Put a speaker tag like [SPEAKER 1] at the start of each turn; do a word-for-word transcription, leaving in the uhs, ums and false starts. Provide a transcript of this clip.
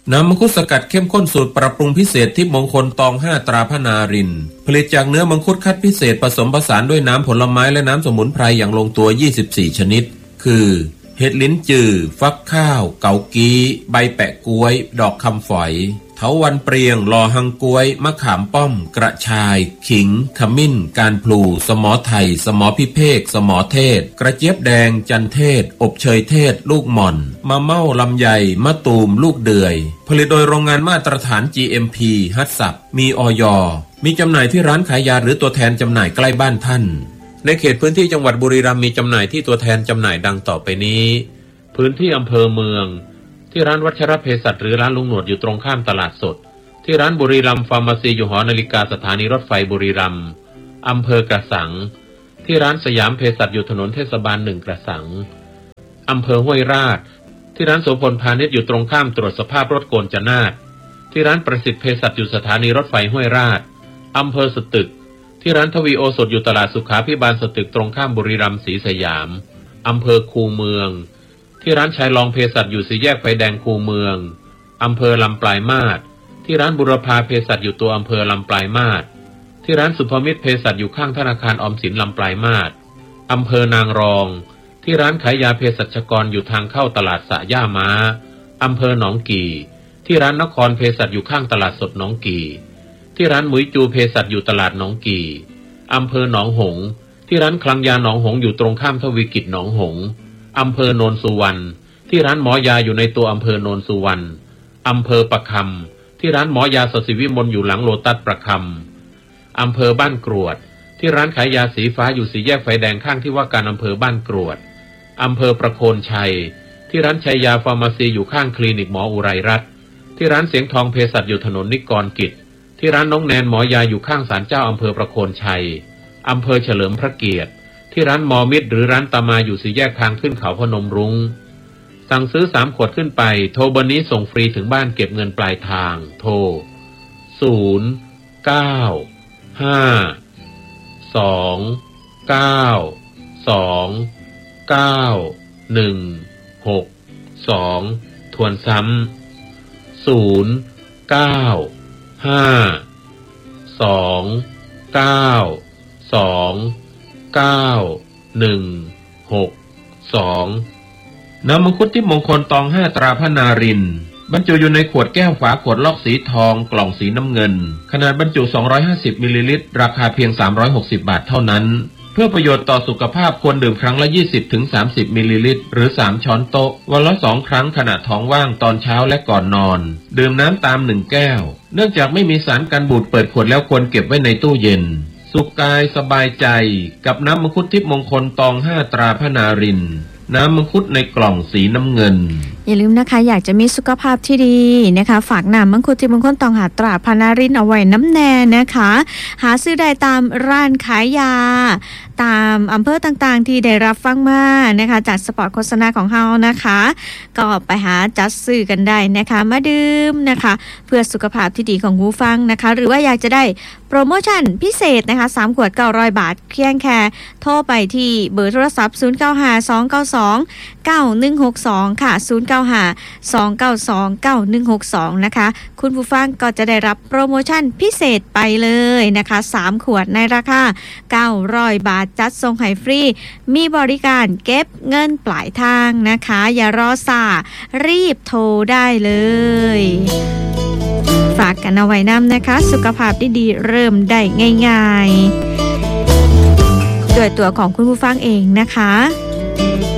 [SPEAKER 1] น้ำมังคุดสกัดเข้มข้นสูตรปรับปรุงพิเศษทิพย์มงคลตองห้าตราพนารินผลิตจากเนื้อมังคุดคัดพิเศษผสมผสานด้วยน้ำผลไม้และน้ำสมุนไพรอย่างลงตัวยี่สิบสี่ชนิดคือเห็ดลิ้นจือฟักข้าวเกากี้ใบแปะก๊วยดอกคำฝอยเถาวัลย์เปรียงลอหังก๊วยมะขามป้อมกระชายขิงขมิ้นการพลูสมอไทยสมอพิเภกสมอเทศกระเจี๊ยบแดงจันเทศอบเชยเทศลูกหม่อนมะเม่าลำไยมะตูมลูกเดือยผลิตโดยโรงงานมาตรฐาน จี เอ็ม พี ฮัตสับมีอย.มีจำหน่ายที่ร้านขายยาหรือตัวแทนจำหน่ายใกล้บ้านท่านในเขตพื้นที่จังหวัดบุรีรัมย์มีจำหน่ายที่ตัวแทนจำหน่ายดังต่อไปนี้พื้นที่อำเภอเมืองที่ร้านวัชรเภสัชหรือร้านลุงหนวดอยู่ตรงข้ามตลาดสดที่ร้านบุรีรัมย์ฟาร์มาซีอยู่หอนาฬิกาสถานีรถไฟบุรีรัมย์อำเภอกระสังที่ร้านสยามเภสัชอยู่ถนนเทศบาลหนึ่งกระสังอำเภอห้วยราชที่ร้านโสพลพาณิชย์อยู่ตรงข้ามตรวจสภาพรถโกนจนาถที่ร้านประสิทธิ์เภสัชอยู่สถานีรถไฟห้วยราชอำเภอสตึกที่ร้านทวีโอสถอยู่ตลาดสุขาภิบาลสตึกตรงข้ามบุรีรัมย์ศรีสยามอำเภอคูเมืองที่ร้านชายรองเภสัชอยู่สี่แยกไฟแดงคูเมืองอำเภอลำปลายมาศที่ร้านบุรพาเภสัชอยู่ตัวอำเภอลำปลายมาศที่ร้านสุภมิตรเภสัชอยู่ข้างธนาคารออมสินลำปลายมาศอำเภอนางรองที่ร้านขายยาเภสัชกรอยู่ทางเข้าตลาดสะย่าม้าอำเภอหนองกี่ที่ร้านนครเภสัชอยู่ข้างตลาดสดหนองกี่ที่ร้านหมุยจูเภสัชอยู่ตลาดหนองกี่อำเภอหนองหงส์ที่ร้านคลังยาหนองหงส์อยู่ตรงข้ามทวีกิจหนองหงส์อำเภอโนนสุวรรณที่ร้านหมอยาอยู่ในตัวอำเภอโนนสุวรรณอำเภอประคำที่ร้านหมอยาสศิวิมลอยู่หลังโลตัสประคำอำเภอบ้านกรวดที่ร้านขายยาสีฟ้าอยู่สี่แยกไฟแดงข้างที่ว่าการอำเภอบ้านกรวดอำเภอประโคนชัยที่ร้านชัยยาฟาร์มาซีอยู่ข้างคลินิกหมออุไรรัตน์ที่ร้านเสียงทองเภสัชอยู่ถนนนิกรกิจที่ร้านน้องแนนหมอยาอยู่ข้างศาลเจ้าอำเภอประโคนชัยอำเภอเฉลิมพระเกียรติที่ร้านมอมิตรหรือร้านตามาอยู่สี่แยกทางขึ้นเขาพนมรุ้งสั่งซื้อสามขวดขึ้นไปโทรเบอร์นี้ส่งฟรีถึงบ้านเก็บเงินปลายทางโทรศูนย์ เก้า ห้า สอง เก้า สอง เก้า หนึ่ง หก สองทวนซ้ำศูนย์ เก้า ห้า สอง เก้า สอง เก้า หนึ่ง หก สองน้ำมังคุดทิพย์มงคลตองห้าตราพนารินบรรจุอยู่ในขวดแก้วฝาขวดล็อกสีทองกล่องสีน้ำเงินขนาดบรรจุสองร้อยห้าสิบมิลลิลิตรราคาเพียงสามร้อยหกสิบบาทเท่านั้นเพื่อประโยชน์ต่อสุขภาพควรดื่มครั้งละ ยี่สิบถึงสามสิบมิลลิลิตรหรือสามช้อนโต๊ะวันละสองครั้งขณะท้องว่างตอนเช้าและก่อนนอนดื่มน้ำตามหนึ่งแก้วเนื่องจากไม่มีสารกันบูดเปิดขวดแล้วควรเก็บไว้ในตู้เย็นสุขกายสบายใจกับน้ำมังคุดทิพย์มงคลตองห้าตราพนารินน้ำมังคุดในกล่องสีน้ำเงิน
[SPEAKER 2] อย่าลืมนะคะอยากจะมีสุขภาพที่ดีนะคะฝากน้ำมังคุดทิพย์มงคลตองหาตราพนารินเอาไว้น้ำแน่นะคะหาซื้อได้ตามร้านขายยาตามอำเภอต่างๆที่ได้รับฟังมานะคะจากสปอตโฆษณาของเฮานะคะก็ไปหาจัดซื้อกันได้นะคะมาดื่มนะคะเพื่อสุขภาพที่ดีของผู้ฟังนะคะหรือว่าอยากจะได้โปรโมชั่นพิเศษนะคะสามขวดเก้าร้อยบาทเพียงแค่โทรไปที่เบอร์โทรศัพท์ศูนย์ เก้า ห้า สอง เก้า สอง เก้า หนึ่ง หก สองค่ะศูนย์ เก้า ห้า สอง เก้า สอง เก้า หนึ่ง หก สองนะคะคุณผู้ฟังก็จะได้รับโปรโมชั่นพิเศษไปเลยนะคะสามขวดในราคาเก้าร้อยบาทจัดส่งให้ฟรีมีบริการเก็บเงินปลายทางนะคะอย่ารอช้ารีบโทรได้เลยฝากกันเอาไว้นำนะคะสุขภาพดีๆเริ่มได้ง่ายๆด้วยตัวของคุณผู้ฟังเองนะคะ